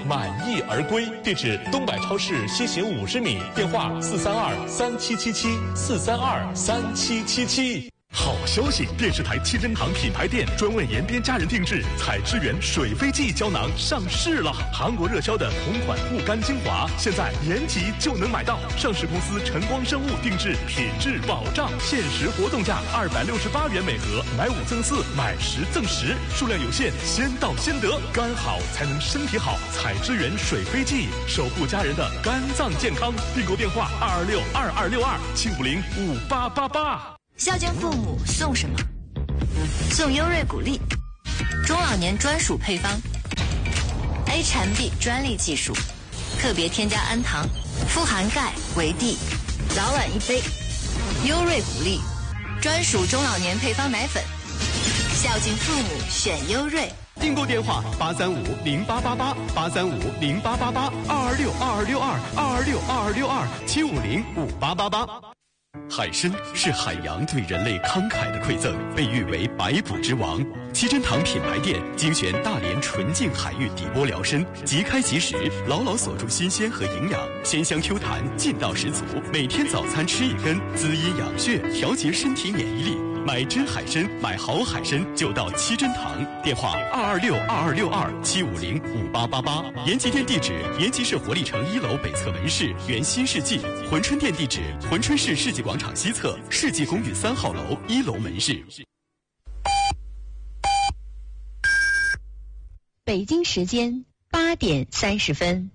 满意而归。地址：东百超市西行50米，电话432-3777，432-3777。好消息！电视台七珍堂品牌店专为延边家人定制采之源水飞记胶囊上市了。韩国热销的同款护肝精华，现在延吉就能买到。上市公司晨光生物定制，品质保障，限时活动价268元每盒，买5赠4，买10赠10，数量有限，先到先得。肝好才能身体好，采之源水飞记，守护家人的肝脏健康。订购电话226-2262，750-5888。 孝敬父母送什么？送优瑞谷粒，中老年专属配方 ，A 禅 B 专利技术，特别添加氨糖，富含钙、维 D， 早晚一杯。优瑞谷粒，专属中老年配方奶粉，孝敬父母选优瑞。 订购电话835-08888，835-08888，226-2262，226-2262，750-5888。海参是海洋对人类慷慨的馈赠，被誉为百补之王。七珍堂品牌店精选大连纯净海域底波辽参，即开即食，牢牢锁住新鲜和营养，鲜香 Q 弹，劲道十足。每天早餐吃1根，滋阴养血，调节身体免疫力。买真海参，买好海参就到七珍堂。电话226-2262，750-5888。延吉店地址：延吉市活力城1楼北侧门市原新世纪。珲春店地址：珲春市世纪广场西侧世纪公寓3号楼1楼门市。 北京时间8点30分。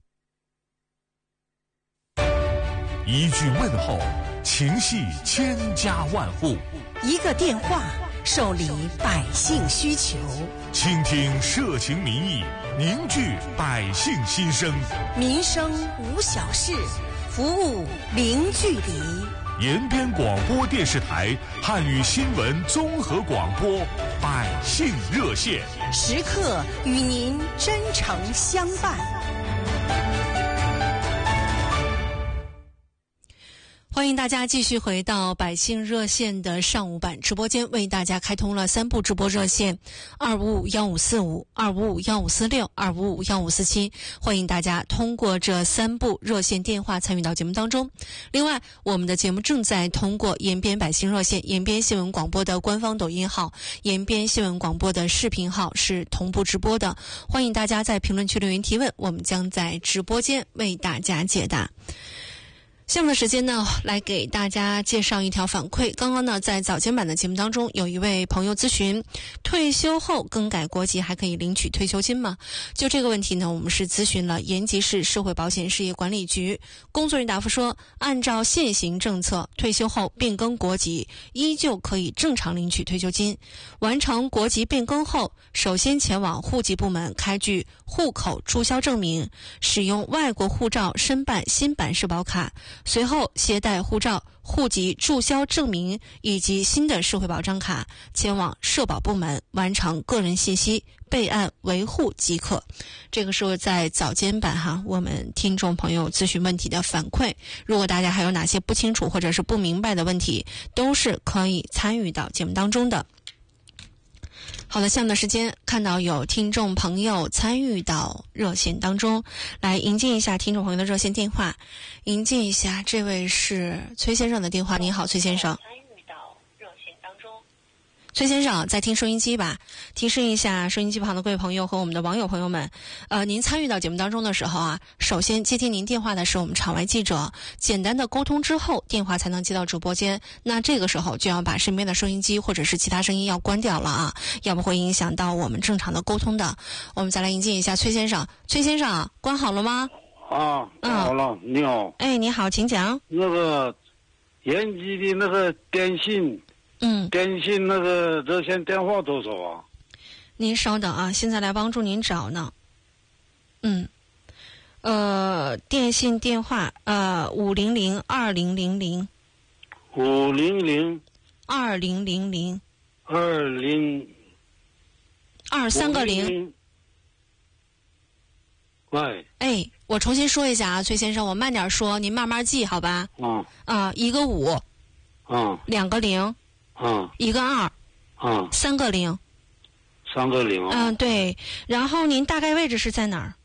一句问候，情系千家万户； 一个电话，受理百姓需求； 倾听社情民意，凝聚百姓心声。 民生无小事，服务零距离。 延边广播电视台汉语新闻综合广播百姓热线， 时刻与您真诚相伴。 欢迎大家继续回到百姓热线的上午版直播间，为大家开通了3部直播热线：255-1545、255-1546、255-1547。欢迎大家通过这3部热线电话参与到节目当中。另外，我们的节目正在通过延边百姓热线、延边新闻广播的官方抖音号、延边新闻广播的视频号是同步直播的。欢迎大家在评论区留言提问，我们将在直播间为大家解答。下面的时间呢，来给大家介绍一条反馈。刚刚呢，在早间版的节目当中，有一位朋友咨询，退休后更改国籍还可以领取退休金吗？就这个问题呢，我们是咨询了延吉市社会保险事业管理局，工作人员答复说，按照现行政策，退休后变更国籍依旧可以正常领取退休金。完成国籍变更后，首先前往户籍部门开具户口注销证明，使用外国护照申办新版社保卡，随后携带护照、户籍注销证明以及新的社会保障卡，前往社保部门完成个人信息备案维护即可。这个是在早间版我们听众朋友咨询问题的反馈。如果大家还有哪些不清楚或者是不明白的问题，都是可以参与到节目当中的。好的，下面的时间看到有听众朋友参与到热线当中，来迎接一下听众朋友的热线电话。迎接一下，这位是崔先生的电话。你好，崔先生。参与到热线当中。崔先生，在听收音机吧？提示一下收音机旁的各位朋友和我们的网友朋友们，您参与到节目当中的时候首先接听您电话的是我们场外记者，简单的沟通之后，电话才能接到直播间。那这个时候就要把身边的收音机或者是其他声音要关掉了要不会影响到我们正常的沟通的。我们再来迎接一下崔先生。崔先生，关好了吗？ 好了，你好。 你好，请讲。 那个延吉的那个电信那个热线电话多少啊？ 您稍等现在来帮助您找呢。电信电话500-2000 500-2000 3个0。 喂。 我重新说一下崔先生，我慢点说，您慢慢记好吧？一个5，两个0，一个2，3个0。 3个0。 对。然后您大概位置是在哪儿？